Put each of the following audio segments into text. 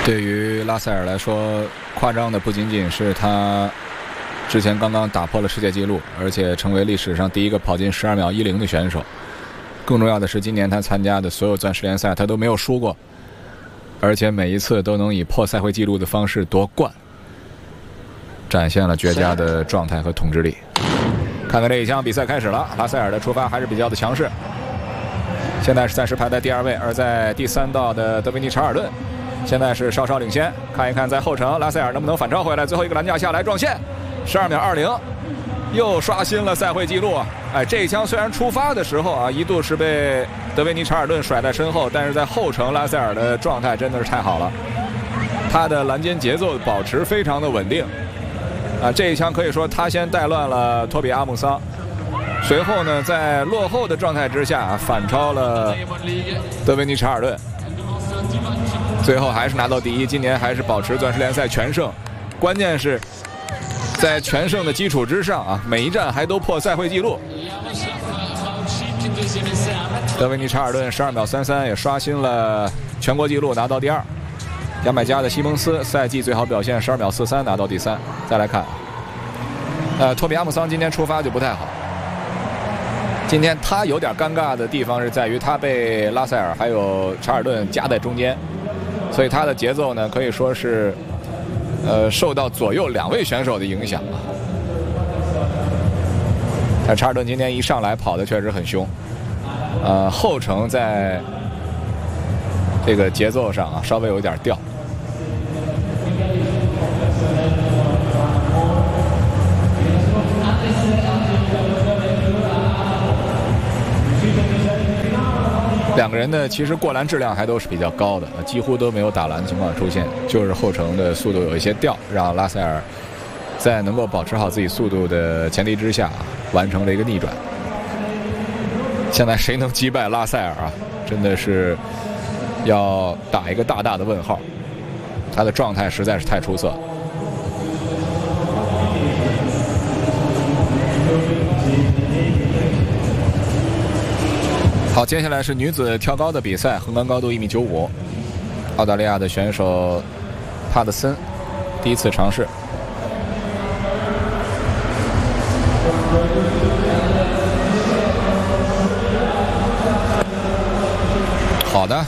对于拉塞尔来说，夸张的不仅仅是他之前刚刚打破了世界纪录，而且成为历史上第一个跑进12秒10的选手。更重要的是，今年他参加的所有钻石联赛他都没有输过，而且每一次都能以破赛会纪录的方式夺冠，展现了绝佳的状态和统治力。看看这一枪，比赛开始了，拉塞尔的出发还是比较的强势，现在是暂时排在第2位，而在第3道的德维尼·查尔顿现在是稍稍领先。看一看在后程拉塞尔能不能反超回来，最后一个栏架下来撞线，12秒20，又刷新了赛会纪录。哎，这一枪虽然出发的时候啊，一度是被德维尼·查尔顿甩在身后，但是在后程拉塞尔的状态真的是太好了，他的栏间节奏保持非常的稳定啊。这一枪可以说他先带乱了托比·阿姆桑，随后呢在落后的状态之下反超了德维尼·查尔顿，最后还是拿到第1，今年还是保持钻石联赛全胜。关键是在全胜的基础之上啊，每一站还都破赛会纪录。德维尼·查尔顿12秒33也刷新了全国纪录，拿到第2。牙买加的西蒙斯赛季最好表现12秒43，拿到第3。再来看，托比·阿姆桑今天出发就不太好。今天他有点尴尬的地方是在于他被拉塞尔还有查尔顿夹在中间，所以他的节奏呢可以说是受到左右2位选手的影响。但查尔顿今天一上来跑的确实很凶，后程在这个节奏上啊稍微有点掉。两个人呢，其实过栏质量还都是比较高的，几乎都没有打栏情况出现，就是后程的速度有一些掉，让拉塞尔在能够保持好自己速度的前提之下，完成了一个逆转。现在谁能击败拉塞尔啊？真的是要打一个大大的问号，他的状态实在是太出色。好，接下来是女子跳高的比赛，横杆高度1.95米，澳大利亚的选手帕特森第一次尝试。好的，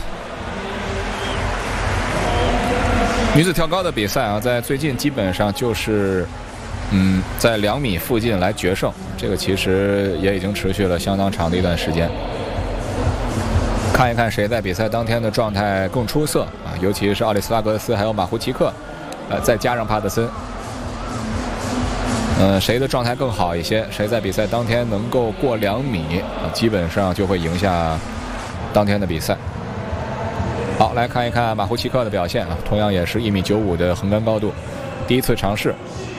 女子跳高的比赛啊，在最近基本上就是在2米附近来决胜，这个其实也已经持续了相当长的一段时间。看一看谁在比赛当天的状态更出色啊，尤其是奥利斯拉格斯还有马胡奇克，再加上帕特森，谁的状态更好一些，谁在比赛当天能够过2米，基本上就会赢下当天的比赛。好，来看一看马胡奇克的表现啊，同样也是1.95米的横杆高度，第一次尝试。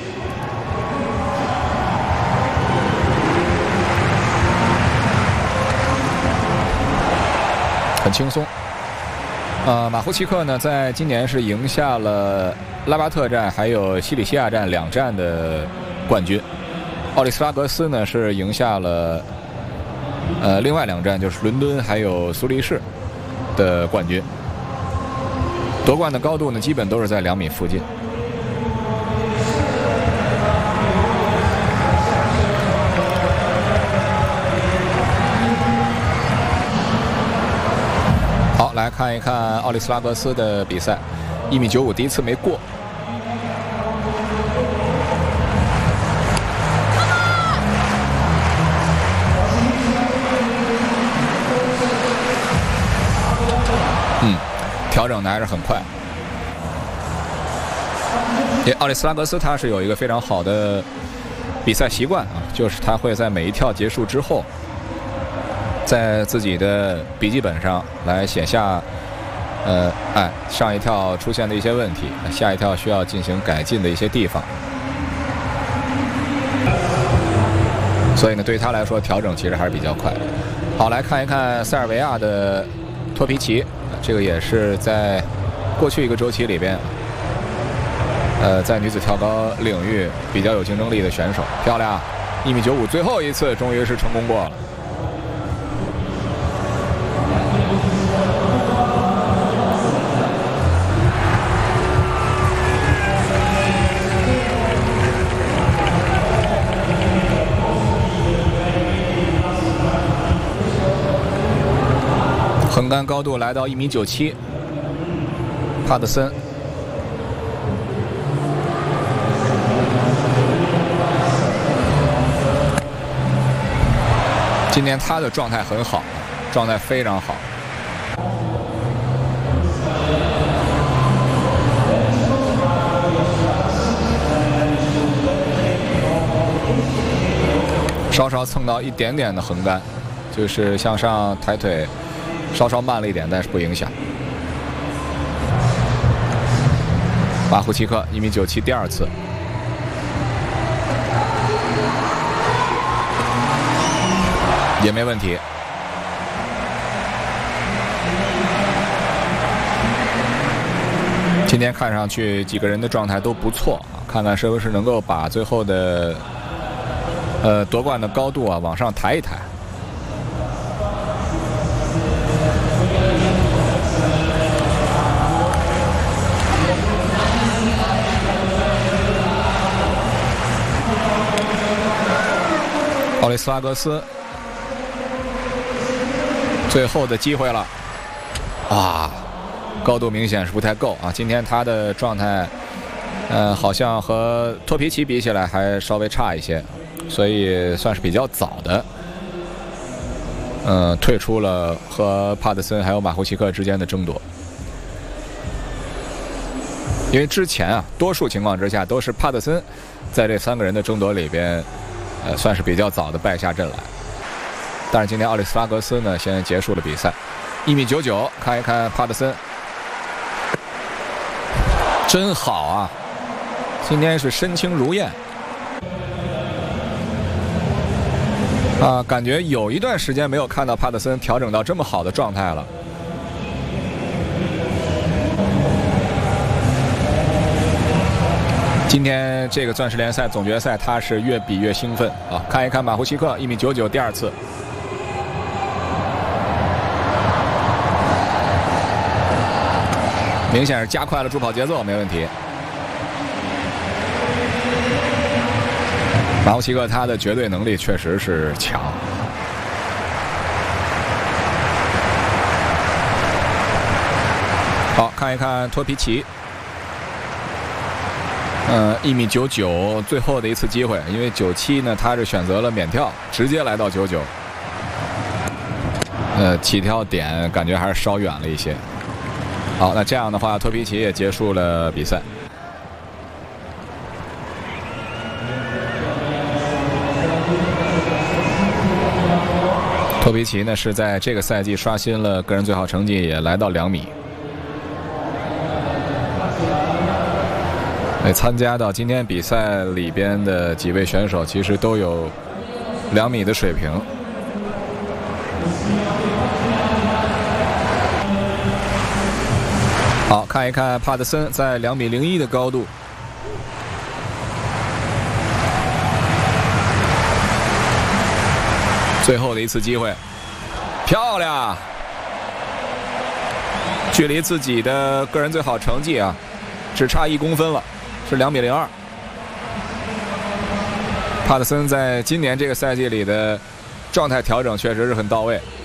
很轻松，马胡奇克呢，在今年是赢下了拉巴特站还有西里西亚站2站的冠军，奥利斯拉格斯呢是赢下了另外2站，就是伦敦还有苏黎世的冠军。夺冠的高度呢，基本都是在2米附近。好，来看一看奥利斯拉格斯的比赛，1.95米，第一次没过。调整的还是很快。奥利斯拉格斯他是有一个非常好的比赛习惯啊，就是他会在每一跳结束之后，在自己的笔记本上来写下，上一跳出现的一些问题，下一跳需要进行改进的一些地方。所以呢，对于他来说，调整其实还是比较快。好，来看一看塞尔维亚的托皮奇，这个也是在过去一个周期里边，在女子跳高领域比较有竞争力的选手。漂亮，1.95米，最后一次终于是成功过了。 横杆高度来到1.97米，帕特森。今年他的状态很好，状态非常好。稍稍蹭到一点点的横杆，就是向上抬腿，稍稍慢了一点，但是不影响。马胡奇克1.97米，第2次。也没问题。今天看上去几个人的状态都不错啊，看看是不是能够把最后的夺冠的高度啊往上抬一抬。奥利斯拉格斯。最后的机会了，啊，高度明显是不太够啊！今天他的状态，好像和托皮奇比起来还稍微差一些，所以算是比较早的，退出了和帕特森还有马胡奇克之间的争夺。因为之前啊，多数情况之下都是帕特森在这3个人的争夺里边，算是比较早的败下阵来。但是今天奥利斯拉格斯呢，现在结束了比赛，1.99米，看一看帕特森，真好啊！今天是身轻如燕啊，感觉有一段时间没有看到帕特森调整到这么好的状态了。今天这个钻石联赛总决赛，他是越比越兴奋啊！看一看马胡奇克1.99米，第2次。明显是加快了助跑节奏，没问题。马胡奇克他的绝对能力确实是强。好，看一看托皮奇。1.99米，最后的一次机会，因为97呢，他是选择了免跳，直接来到99。起跳点感觉还是稍远了一些。好，那这样的话，托皮奇也结束了比赛。托皮奇呢是在这个赛季刷新了个人最好成绩，也来到2米。参加到今天比赛里边的几位选手，其实都有2米的水平。好，看一看帕特森在2.01米的高度，最后的一次机会，漂亮！距离自己的个人最好成绩啊，只差1公分了，是2.02米。帕特森在今年这个赛季里的状态调整确实是很到位。